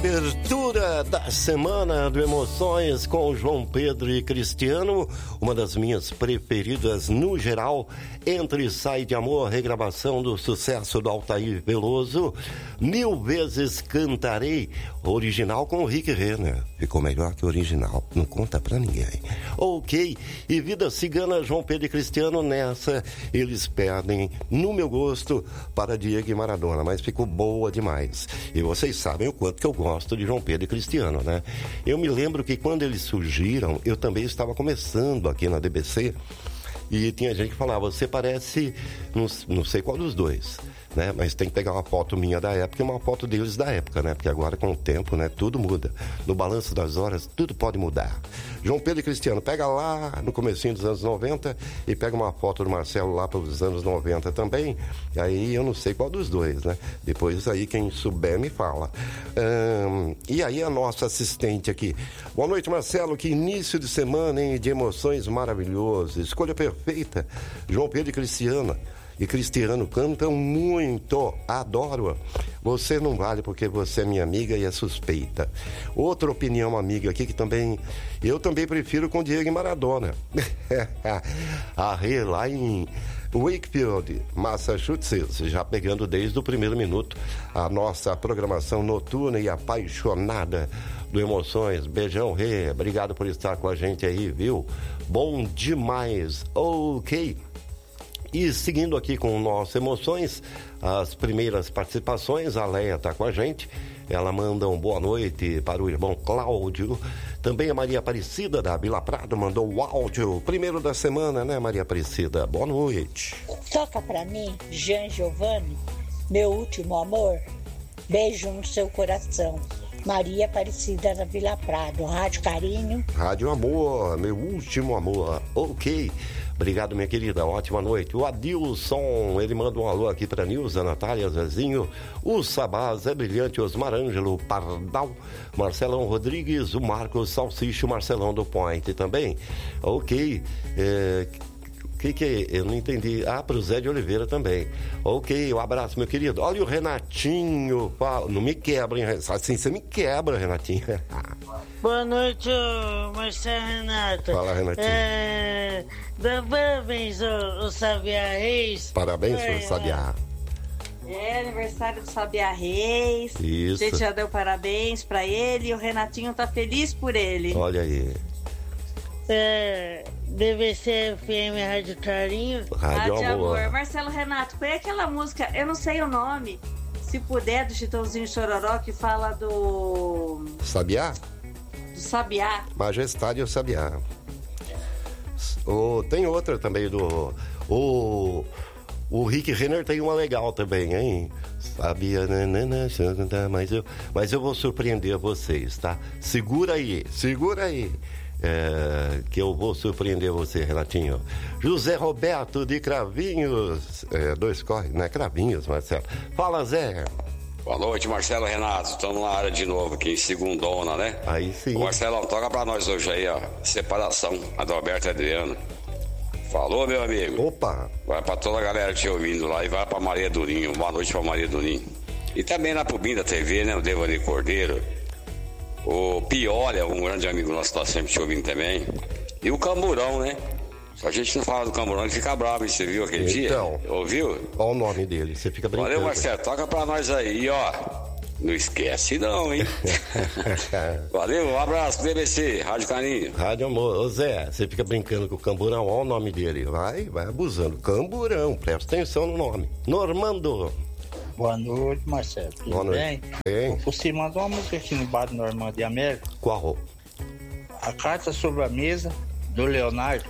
Abertura da semana do Emoções com João Pedro e Cristiano, uma das minhas preferidas no geral, entre Sai de Amor, regravação do sucesso do Altair Veloso, Mil Vezes Cantarei, original com o Rick Renner, ficou melhor que o original, não conta pra ninguém. Ok, e Vida Cigana, João Pedro e Cristiano, nessa eles perdem, no meu gosto, para Diego e Maradona, mas ficou boa demais. E vocês sabem o quanto que eu gosto de João Pedro e Cristiano, né? Eu me lembro que quando eles surgiram, eu também estava começando aqui na DBC e tinha gente que falava, você parece, não sei qual dos dois, né? Mas tem que pegar uma foto minha da época e uma foto deles da época, né? Porque agora com o tempo, né? Tudo muda. No balanço das horas, tudo pode mudar. João Pedro e Cristiano, pega lá no comecinho dos anos 90 e pega uma foto do Marcelo lá para os anos 90 também. E aí eu não sei qual dos dois, né? Depois aí quem souber me fala. E aí a nossa assistente aqui. Boa noite, Marcelo. Que início de semana, hein? De emoções maravilhoso. Escolha perfeita. João Pedro e Cristiano cantam muito, adoro. Você não vale porque você é minha amiga e é suspeita. Outra opinião amiga aqui que também, eu também prefiro com Diego e Maradona. A Rê lá em Wakefield, Massachusetts, já pegando desde o primeiro minuto a nossa programação noturna e apaixonada do Emoções. Beijão, Rê, obrigado por estar com a gente aí, viu? Bom demais, ok. E seguindo aqui com o nosso Emoções, as primeiras participações, a Leia está com a gente, ela manda um boa noite para o irmão Cláudio, também a Maria Aparecida da Vila Prado mandou o áudio, primeiro da semana, né, Maria Aparecida? Boa noite. Toca pra mim, Jean Giovanni, meu último amor, beijo no seu coração. Maria Aparecida da Vila Prado, Rádio Carinho. Rádio Amor, meu último amor, ok. Obrigado, minha querida, ótima noite. O Adilson, ele manda um alô aqui para Nilza, Natália, Zezinho, o Sabá, Zé Brilhante, Osmar Ângelo, Pardal, Marcelão Rodrigues, o Marcos Salsicho, Marcelão do Point também. Ok, que é? Eu não entendi. Ah, pro Zé de Oliveira também. Ok, um abraço, meu querido. Olha o Renatinho, não me quebra, hein? Assim você me quebra, Renatinho. Boa noite, Marcelo Renato. Fala, Renatinho. Dá parabéns ao Sabiá Reis. Parabéns, senhor Sabiá. É aniversário do Sabiá Reis. Isso. A gente já deu parabéns pra ele e o Renatinho tá feliz por ele. Olha aí. DBC FM Rádio Carinho. Rádio Amor. Marcelo Renato, põe aquela música, eu não sei o nome, se puder, do Chitãozinho Chororó, que fala do... Sabiá? Do Sabiá. Majestade e o Sabiá. Tem outra também do... O Rick Renner tem uma legal também, hein? Sabia, mas eu vou surpreender vocês, tá? Segura aí. Que eu vou surpreender você, Renatinho. José Roberto de Cravinhos, dois corre, não é Cravinhos, Marcelo. Fala, Zé. Boa noite, Marcelo Renato. Estamos na área de novo aqui em Segundona, né? Aí sim. Ô, Marcelão, toca pra nós hoje aí, ó. Separação, Adalberto e Adriano. Falou, meu amigo. Opa. Vai pra toda a galera te ouvindo lá e vai pra Maria Durinho. Boa noite pra Maria Durinho. E também na Pubim da TV, né? O Devani Cordeiro. O Piolha, um grande amigo nosso, tá sempre te ouvindo também. E o Camburão, né? Se a gente não fala do Camburão, ele fica bravo, você viu aquele dia? Ouviu? Olha o nome dele, você fica brincando. Valeu, Marcelo, toca pra nós aí. E ó, não esquece não, hein? Valeu, um abraço, BBC, Rádio Carinho. Rádio Amor. Ô Zé, você fica brincando com o Camburão, olha o nome dele. Vai abusando. Camburão, presta atenção no nome. Normando. Boa noite, Marcelo. Tudo Boa noite. Bem? Você mandou uma música aqui no bar do Normando de América? Qual? A Carta sobre a Mesa, do Leonardo.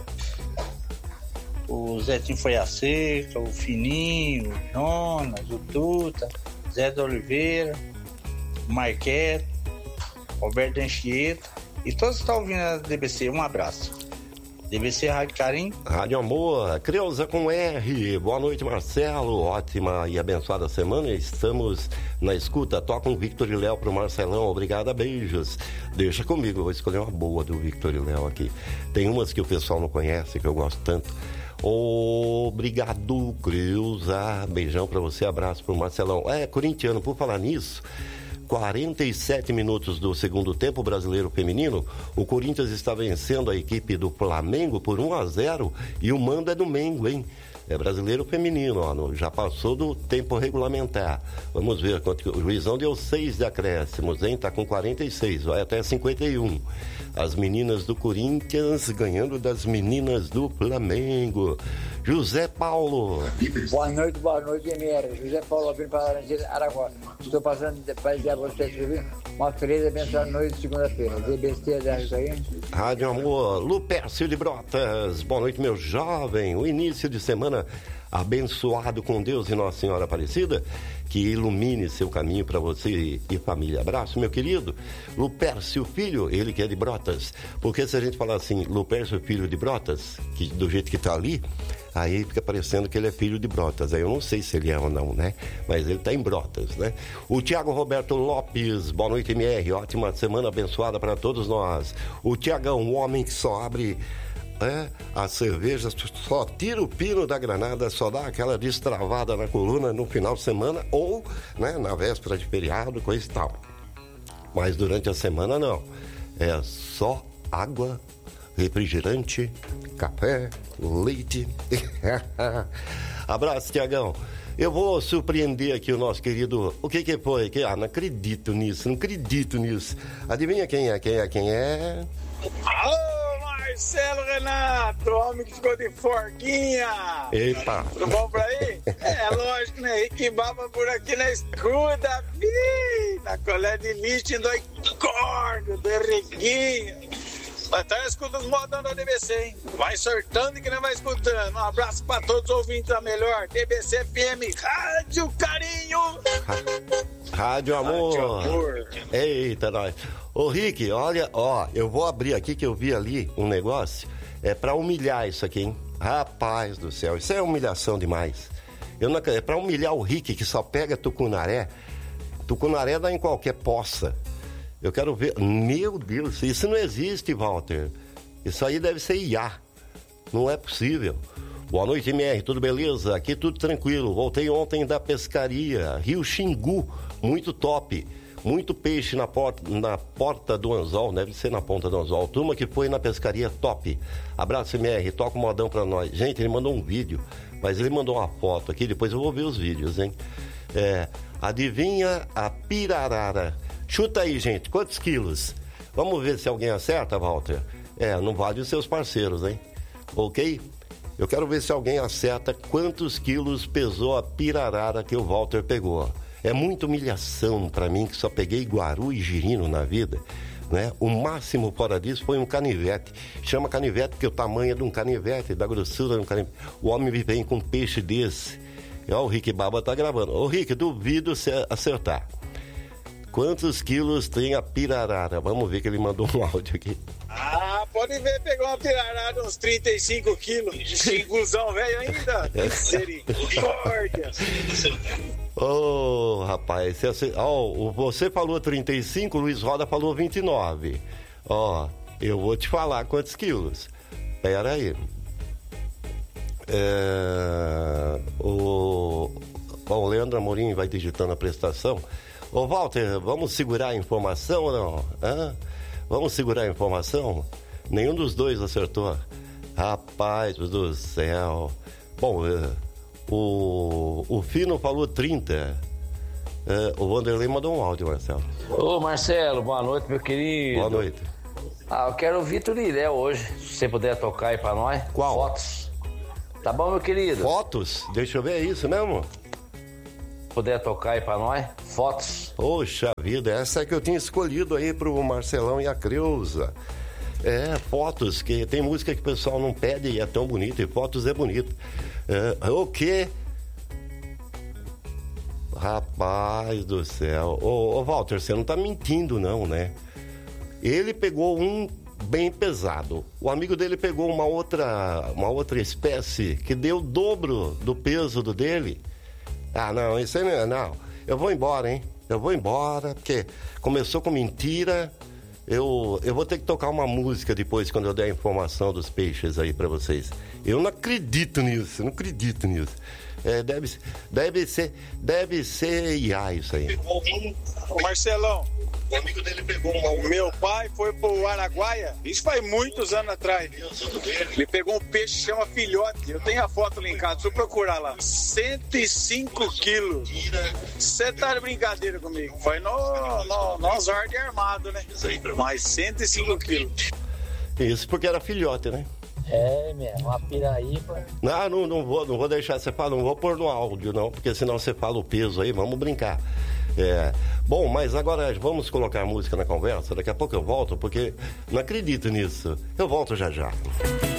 O Zetinho foi a seca, o Fininho, o Jonas, o Tuta, Zé de Oliveira, o Marquete, Roberto Anchieta e todos que estão ouvindo a DBC. Um abraço. DBC Rádio Carinho. Rádio Amor, Creuza com R. Boa noite, Marcelo. Ótima e abençoada semana. Estamos na escuta. Toca um Victor e Léo pro Marcelão. Obrigada, beijos. Deixa comigo, eu vou escolher uma boa do Victor e Léo aqui. Tem umas que o pessoal não conhece, que eu gosto tanto. Obrigado, Creuza. Beijão pra você, abraço pro Marcelão. Corintiano, por falar nisso, 47 minutos do segundo tempo brasileiro feminino, o Corinthians está vencendo a equipe do Flamengo por 1-0 e o mando é do Mengo, hein? É brasileiro feminino, ó, já passou do tempo regulamentar. Vamos ver quanto o juizão deu 6 de acréscimos, hein? Tá com 46, vai até 51. As meninas do Corinthians ganhando das meninas do Flamengo. José Paulo. Boa noite, MR. José Paulo, Albino para Laranjeira, Araguá. Estou passando para dizer a vocês que uma feliz e abençoada noite de segunda-feira. DBC da aí. Rádio Amor, Lupércio de Brotas. Boa noite, meu jovem. O início de semana abençoado com Deus e Nossa Senhora Aparecida, que ilumine seu caminho para você e família. Abraço, meu querido. Lupércio Filho, ele que é de Brotas. Porque se a gente falar assim, Lupércio Filho de Brotas, que do jeito que tá ali, aí fica parecendo que ele é filho de Brotas. Aí eu não sei se ele é ou não, né? Mas ele tá em Brotas, né? O Tiago Roberto Lopes, boa noite, MR. Ótima semana abençoada para todos nós. O Tiagão, o homem que só abre a cerveja, só tira o pino da granada, só dá aquela destravada na coluna no final de semana ou, né, na véspera de feriado, coisa e tal. Mas durante a semana não. É só água, refrigerante, café, leite. Abraço, Tiagão. Eu vou surpreender aqui o nosso querido... O que foi? Não acredito nisso. Adivinha quem é? Marcelo Renato, homem que ficou de forquinha. Eita. Tudo bom por aí? É lógico, né? Rick Baba por aqui na escuta, na colher de lixo, dói corda, derreguinha. Mas tá escutando os modão da DBC, hein? Vai sortando e que não vai escutando. Um abraço pra todos os ouvintes da melhor DBC FM, Rádio Carinho. Rádio Amor. Rádio Amor. Eita, nós. Ô, Rick, olha, eu vou abrir aqui que eu vi ali um negócio. É pra humilhar isso aqui, hein? Rapaz do céu, isso é humilhação demais. É pra humilhar o Rick que só pega tucunaré. Tucunaré dá em qualquer poça. Eu quero ver... Meu Deus, isso não existe, Walter. Isso aí deve ser IA. Não é possível. Boa noite, MR, tudo beleza? Aqui tudo tranquilo. Voltei ontem da pescaria. Rio Xingu, muito top. Muito peixe na porta do anzol, deve ser na ponta do anzol. Turma que foi na pescaria, top. Abraço, MR, toca o modão pra nós. Gente, ele mandou um vídeo, mas ele mandou uma foto aqui, depois eu vou ver os vídeos, hein? Adivinha a pirarara. Chuta aí, gente, quantos quilos? Vamos ver se alguém acerta, Walter. Não vale os seus parceiros, hein? Ok? Eu quero ver se alguém acerta quantos quilos pesou a pirarara que o Walter pegou. É muita humilhação pra mim, que só peguei guaru e girino na vida, né? O máximo fora disso foi um canivete. Chama canivete porque o tamanho é de um canivete, da grossura de um canivete. O homem me vem com um peixe desse. O Rick Baba tá gravando. Ô, Rick, duvido você acertar. Quantos quilos tem a pirarara? Vamos ver que ele mandou um áudio aqui. Pode ver, pegou uma pirarara uns 35 quilos. Xinguzão velho ainda. Misericórdia. Ô, rapaz, você falou 35, Luiz Roda falou 29. Eu vou te falar quantos quilos. Pera aí. O Leandro Amorim vai digitando a prestação. Ô, Walter, vamos segurar a informação ou não? Vamos segurar a informação? Nenhum dos dois acertou. Rapaz do céu. Bom, o Fino falou 30. O Vanderlei mandou um áudio, Marcelo. Ô, Marcelo, boa noite, meu querido. Boa noite. Eu quero o Vitor Iré hoje, se você puder tocar aí pra nós. Qual? Fotos. Tá bom, meu querido? Fotos? Deixa eu ver, é isso mesmo? Puder tocar aí pra nós, fotos. Poxa vida, essa é que eu tinha escolhido aí pro Marcelão e a Creuza. Fotos, que tem música que o pessoal não pede e é tão bonita, e fotos é bonito. O quê? Rapaz do céu. Ô, Walter, você não tá mentindo não, né? Ele pegou um bem pesado. O amigo dele pegou uma outra espécie que deu o dobro do peso do dele. Não, isso aí não. Eu vou embora, hein? Eu vou embora, porque começou com mentira, Eu vou ter que tocar uma música depois, quando eu der a informação dos peixes aí pra vocês. Eu não acredito nisso, Deve ser IA isso aí. Marcelão, o amigo dele pegou meu pai foi pro Araguaia, isso faz muitos anos atrás. Ele pegou um peixe que chama filhote. Eu tenho a foto lá em casa, deixa eu procurar lá. 105 quilos. Você tá de brincadeira comigo? Foi no azar de armado, né? Mas 105 quilos. Isso porque era filhote, né? É, mesmo, uma piraíba. Não vou deixar você falar, não vou pôr no áudio, não, porque senão você fala o peso aí, vamos brincar. Bom, mas agora vamos colocar a música na conversa, daqui a pouco eu volto, porque não acredito nisso. Eu volto já.